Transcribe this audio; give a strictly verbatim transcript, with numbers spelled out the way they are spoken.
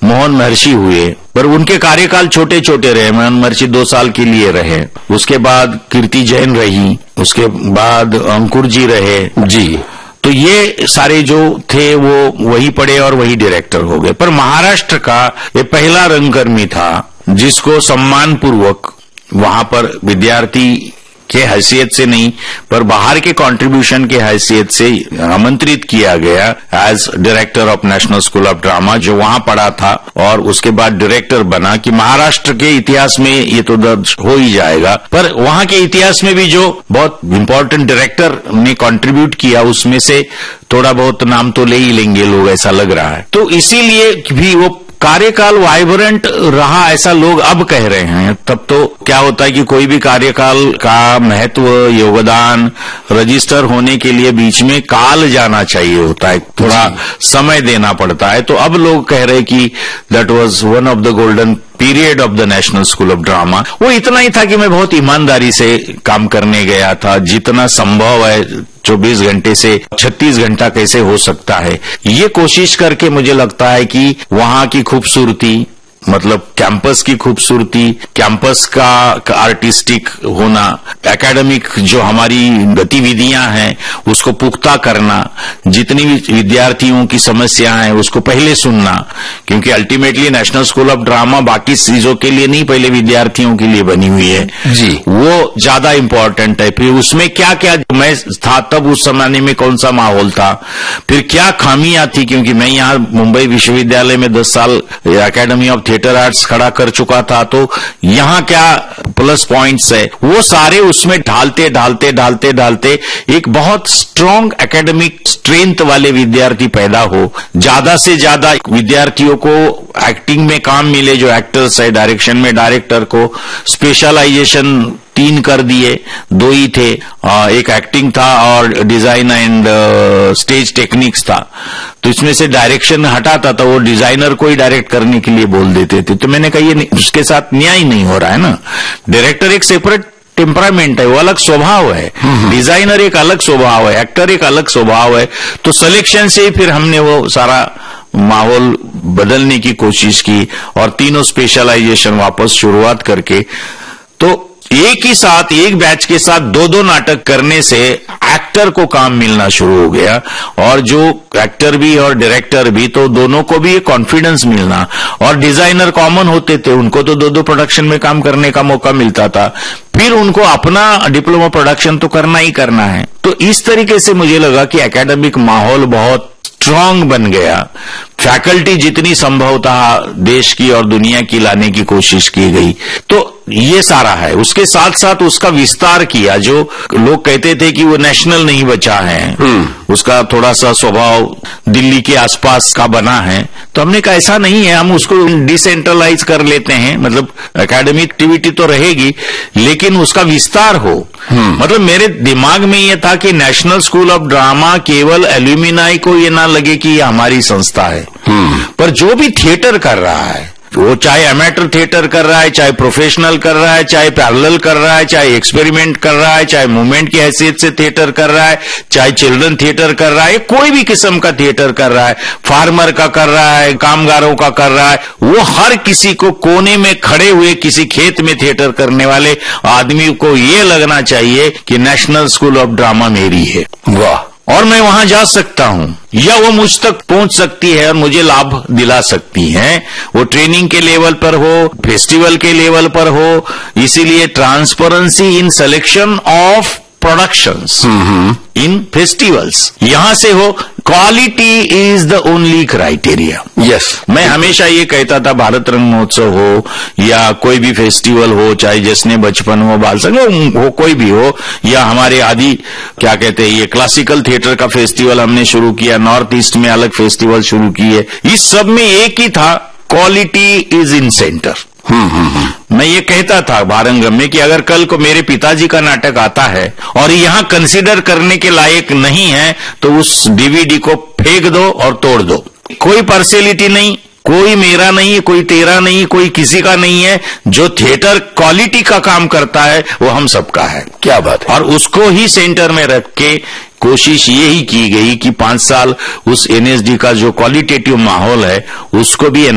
मोहन महर्षि हुए, पर उनके कार्यकाल छोटे छोटे रहे। मोहन महर्षि दो साल के लिए रहे, उसके बाद कीर्ति जैन रही, उसके बाद अंकुर जी रहे जी। तो ये सारे जो थे वो वही पढ़े और वही डायरेक्टर हो गए। पर महाराष्ट्र का ये पहला रंगकर्मी था जिसको सम्मान पूर्वक वहां पर विद्यार्थी के हैसियत से नहीं पर बाहर के कंट्रीब्यूशन के हैसियत से आमंत्रित किया गया as director of national school of drama, जो वहां पढ़ा था और उसके बाद डायरेक्टर बना। कि महाराष्ट्र के इतिहास में ये तो दर्ज हो ही जाएगा, पर वहां के इतिहास में भी जो बहुत इंपॉर्टेंट डायरेक्टर ने कंट्रीब्यूट किया उसमें से थोड़ा बहुत नाम तो ले ही लेंगे लोग, ऐसा लग रहा है। तो इसीलिए भी वो कार्यकाल वाइब्रेंट रहा ऐसा लोग अब कह रहे हैं। तब तो क्या होता है कि कोई भी कार्यकाल का महत्व, योगदान रजिस्टर होने के लिए बीच में काल जाना चाहिए होता है, थोड़ा समय देना पड़ता है। तो अब लोग कह रहे हैं कि that was one of the golden period of the national school of drama. वो इतना ही था कि मैं बहुत ईमानदारी से काम करने गया था, जितना संभव है चौबीस घंटे से छत्तीस घंटा कैसे हो सकता है, ये कोशिश करके मुझे लगता है कि वहां की खूबसूरती, मतलब कैंपस की खूबसूरती, कैंपस का आर्टिस्टिक होना, एकेडमिक जो हमारी गतिविधियां हैं उसको पुख्ता करना, जितनी भी विद्यार्थियों की समस्या है उसको पहले सुनना, क्योंकि ultimately national school of drama बाकी चीजों के लिए नहीं, पहले विद्यार्थियों के लिए बनी हुई है जी, वो ज्यादा इंपॉर्टेंट है। फिर उसमें क्या क्या, मैं था तब उस जमाने में कौन सा माहौल था, फिर क्या खामियां थी, क्योंकि मैं यहाँ मुंबई विश्वविद्यालय में दस साल एकेडमी ऑफ थिएटर आर्ट्स खड़ा कर चुका था, तो यहाँ क्या प्लस पॉइंट्स है वो सारे उसमें ढालते ढालते ढालते ढालते एक बहुत स्ट्रांग एकेडमिक स्ट्रेंथ वाले विद्यार्थी पैदा हो, ज्यादा से ज्यादा विद्यार्थियों को एक्टिंग में काम मिले, जो एक्टर्स है, डायरेक्शन में डायरेक्टर को स्पेशलाइजेशन तीन कर दिए, दो ही थे, एक एक्टिंग था और डिजाइन एंड स्टेज टेक्निक्स था। तो इसमें से डायरेक्शन हटाता था, वो डिजाइनर को ही डायरेक्ट करने के लिए बोल देते थे। तो मैंने कहा ये उसके साथ न्याय नहीं हो रहा है ना, डायरेक्टर एक सेपरेट टेम्परामेंट है, वो अलग स्वभाव है, डिजाइनर एक अलग स्वभाव है, एक्टर एक अलग स्वभाव है। तो सिलेक्शन से ही फिर हमने वो सारा माहौल बदलने की कोशिश की और तीनों स्पेशलाइजेशन वापस शुरुआत करके, तो एक ही साथ एक बैच के साथ दो दो नाटक करने से एक्टर को काम मिलना शुरू हो गया, और जो एक्टर भी और डायरेक्टर भी, तो दोनों को भी कॉन्फिडेंस मिलना, और डिजाइनर कॉमन होते थे, उनको तो दो दो प्रोडक्शन में काम करने का मौका मिलता था, फिर उनको अपना डिप्लोमा प्रोडक्शन तो करना ही करना है। तो इस तरीके से मुझे लगा कि एकेडमिक माहौल बहुत स्ट्रांग बन गया, फैकल्टी जितनी संभव था देश की और दुनिया की लाने की कोशिश की गई। तो ये सारा है, उसके साथ साथ उसका विस्तार किया। जो लोग कहते थे कि वो नेशनल नहीं बचा है, उसका थोड़ा सा स्वभाव दिल्ली के आसपास का बना है, तो हमने कहा ऐसा नहीं है, हम उसको डिसेंट्रलाइज कर लेते हैं, मतलब एकेडमिक एक्टिविटी तो रहेगी लेकिन उसका विस्तार हो। मतलब मेरे दिमाग में ये था कि नेशनल स्कूल ऑफ ड्रामा केवल एल्यूमिनाई को ये ना लगे कि ये हमारी संस्था है, पर जो भी थिएटर कर रहा है, वो चाहे एमेटर थिएटर कर रहा है, चाहे प्रोफेशनल कर रहा है, चाहे पैरेलल कर रहा है, चाहे एक्सपेरिमेंट कर रहा है, चाहे मूवमेंट की हैसियत से थिएटर कर रहा है, चाहे चिल्ड्रन थिएटर कर रहा है, कोई भी किस्म का थिएटर कर रहा है, फार्मर का कर रहा है, कामगारों का कर रहा है, वो हर किसी को कोने में खड़े हुए किसी खेत में थिएटर करने वाले आदमी को ये लगना चाहिए कि नेशनल स्कूल ऑफ ड्रामा मेरी है, वाह, और मैं वहां जा सकता हूं, या वो मुझ तक पहुंच सकती है और मुझे लाभ दिला सकती हैं, वो ट्रेनिंग के लेवल पर हो, फेस्टिवल के लेवल पर हो। इसीलिए transparency in selection of productions in festivals यहां से हो, quality is the only criteria. Yes, मैं हमेशा ये कहता था, भारत रंग महोत्सव हो या कोई भी फेस्टिवल हो, चाहे जिसने बचपन हो, बाल संग हो, कोई भी हो, या हमारे आदि क्या कहते हैं ये क्लासिकल थिएटर का फेस्टिवल हमने शुरू किया, नॉर्थ ईस्ट में अलग फेस्टिवल शुरू किए, इस सब में एक ही था, क्वालिटी इज इन सेंटर। हम्म हम्म मैं ये कहता था भारंगम में कि अगर कल को मेरे पिताजी का नाटक आता है और यहां कंसीडर करने के लायक नहीं है, तो उस डीवीडी को फेंक दो और तोड़ दो, कोई पार्शियलिटी नहीं, कोई मेरा नहीं है, कोई तेरा नहीं, कोई किसी का नहीं है, जो थिएटर क्वालिटी का काम करता है वो हम सबका है। क्या बात है। और उसको ही सेंटर में रख के कोशिश यही की गई कि पांच साल उस एनएसडी का जो क्वालिटेटिव माहौल है उसको भी